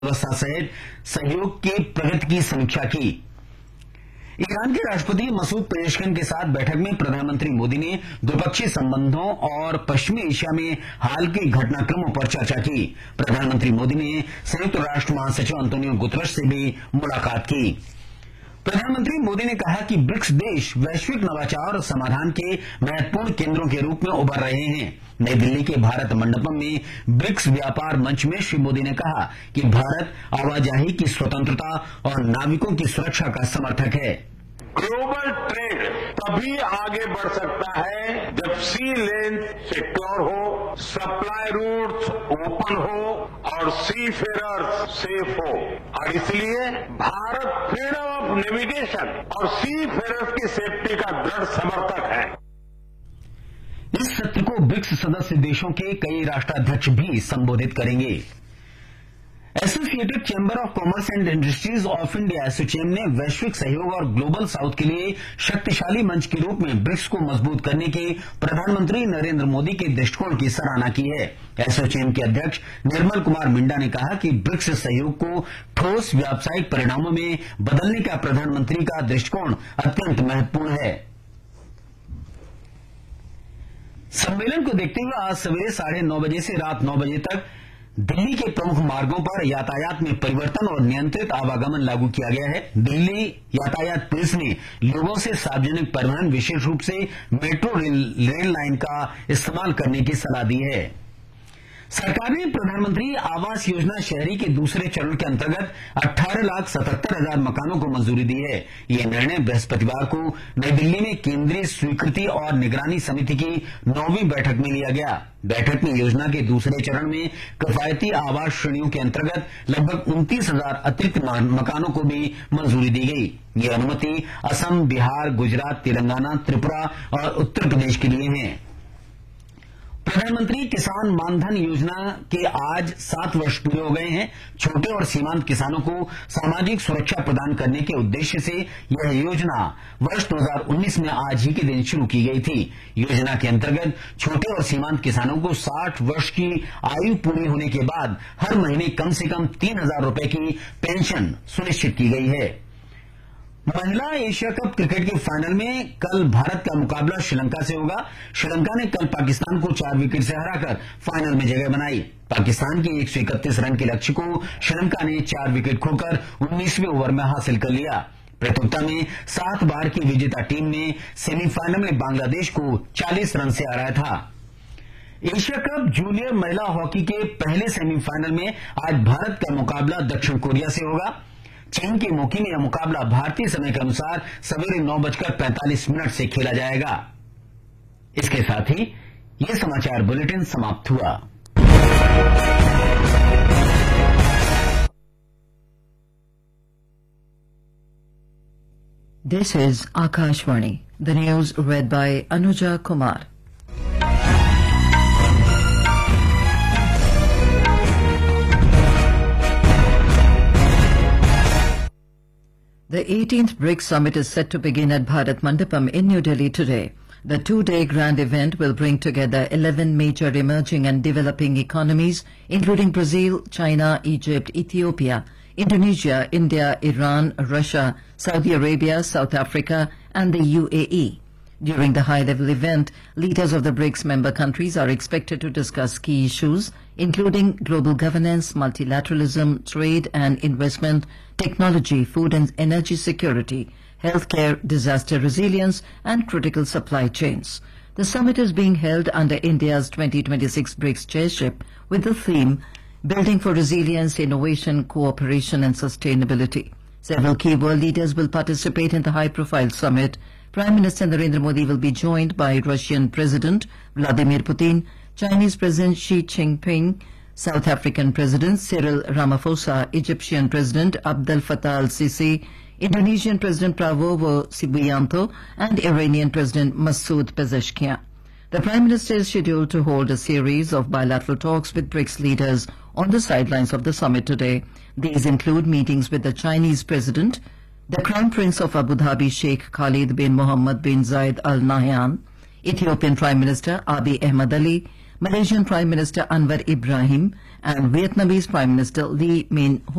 व्यवस्था सहित सहयोग की प्रगति की समीक्षा की। ईरान के राष्ट्रपति मसूद पेजेशकियान के साथ बैठक में प्रधानमंत्री मोदी ने द्विपक्षीय संबंधों और पश्चिमी एशिया में हाल के घटनाक्रमों पर चर्चा की। प्रधानमंत्री मोदी ने संयुक्त राष्ट्र महासचिव अंतोनियो गुतरश से भी मुलाकात की। प्रधानमंत्री मोदी ने कहा कि ब्रिक्स देश वैश्विक नवाचार और समाधान के महत्वपूर्ण केंद्रों के रूप में उभर रहे हैं। नई दिल्ली के भारत मंडपम में ब्रिक्स व्यापार मंच में श्री मोदी ने कहा कि भारत आवाजाही की स्वतंत्रता और नाविकों की सुरक्षा का समर्थक है। ग्लोबल ट्रेड तभी आगे बढ़ सकता है जब सी लेन सिक्योर हो, सप्लाई रूट्स ओपन हो और सी फेरर्स सेफ हो। और इसलिए भारत फ्रीडम ऑफ नेविगेशन और सी फेरर्स की सेफ्टी का दृढ़ समर्थक है। इस सत्र को ब्रिक्स सदस्य देशों के कई राष्ट्राध्यक्ष भी संबोधित करेंगे। Associated chamber of commerce and industries of India ASSOCHAM ने वैश्विक सहयोग और ग्लोबल साउथ के लिए शक्तिशाली मंच के रूप में ब्रिक्स को मजबूत करने के प्रधानमंत्री नरेंद्र मोदी के दृष्टिकोण की सराहना की है। एसोचैम के अध्यक्ष निर्मल कुमार मिंडा ने कहा कि ब्रिक्स सहयोग को ठोस व्यावसायिक परिणामों में बदलने का प्रधानमंत्री का दृष्टिकोण अत्यंत महत्वपूर्ण है। सम्मेलन को देखते हुए आज सवेरे 9:30 बजे से रात 9 बजे तक दिल्ली के प्रमुख मार्गों पर यातायात में परिवर्तन और नियंत्रित आवागमन लागू किया गया है। दिल्ली यातायात पुलिस ने लोगों से सार्वजनिक परिवहन, विशेष रूप से मेट्रो रेल लाइन का इस्तेमाल करने की सलाह दी है। सरकार ने प्रधानमंत्री आवास योजना शहरी के दूसरे चरण के अंतर्गत 18,77,000 मकानों को मंजूरी दी है। यह निर्णय बृहस्पतिवार को नई दिल्ली में केंद्रीय स्वीकृति और निगरानी समिति की 9वीं बैठक में लिया गया। बैठक में योजना के दूसरे चरण में किफायती आवास श्रेणियों के अंतर्गत लगभग 29,000 अतिरिक्त मकानों को भी मंजूरी दी गई। यह अनुमति असम, बिहार, गुजरात, तेलंगाना, त्रिपुरा और उत्तर प्रदेश के लिए है। प्रधानमंत्री किसान मानधन योजना के आज 7 वर्ष पूरे हो गए हैं। छोटे और सीमांत किसानों को सामाजिक सुरक्षा प्रदान करने के उद्देश्य से यह योजना वर्ष 2019 में आज ही के दिन शुरू की गई थी। योजना के अंतर्गत छोटे और सीमांत किसानों को 60 वर्ष की आयु पूरी होने के बाद हर महीने कम से कम 3,000 रुपए की पेंशन सुनिश्चित की गई है। महिला एशिया कप क्रिकेट के फाइनल में कल भारत का मुकाबला श्रीलंका से होगा। श्रीलंका ने कल पाकिस्तान को 4 विकेट से हराकर फाइनल में जगह बनाई। पाकिस्तान के 131 रन के लक्ष्य को श्रीलंका ने 4 विकेट खोकर 19वें ओवर में हासिल कर लिया। प्रतियोगिता में 7 बार की विजेता टीम ने सेमीफाइनल में बांग्लादेश को 40 रन से हराया था। एशिया कप जूनियर महिला हॉकी के पहले सेमीफाइनल में आज भारत का मुकाबला दक्षिण कोरिया से होगा। चीन के मोकी में यह मुकाबला भारतीय समय के अनुसार सवेरे 9:45 से खेला जाएगा। इसके साथ ही यह समाचार बुलेटिन समाप्त हुआ। This is Akashvani. The news read by Anuja Kumar. The 18th BRICS Summit is set to begin at Bharat Mandapam in New Delhi today. The 2-day grand event will bring together 11 major emerging and developing economies, including Brazil, China, Egypt, Ethiopia, Indonesia, India, Iran, Russia, Saudi Arabia, South Africa, and the UAE. During the high-level event, leaders of the BRICS member countries are expected to discuss key issues, including global governance, multilateralism, trade and investment, technology, food and energy security, healthcare, disaster resilience, and critical supply chains. The summit is being held under India's 2026 BRICS chairship with the theme Building for Resilience, Innovation, Cooperation and Sustainability. Several key world leaders will participate in the high-profile summit. Prime Minister Narendra Modi will be joined by Russian President Vladimir Putin, Chinese President Xi Jinping, South African President Cyril Ramaphosa, Egyptian President Abdel Fattah al-Sisi, Indonesian President Prabowo Subianto, and Iranian President Masoud Pezeshkian. The Prime Minister is scheduled to hold a series of bilateral talks with BRICS leaders on the sidelines of the summit today. These include meetings with the Chinese President, the Crown Prince of Abu Dhabi Sheikh Khalid bin Mohammed bin Zayed Al Nahyan, Ethiopian Prime Minister Abiy Ahmed Ali, Malaysian Prime Minister Anwar Ibrahim and Vietnamese Prime Minister Lee Min Ho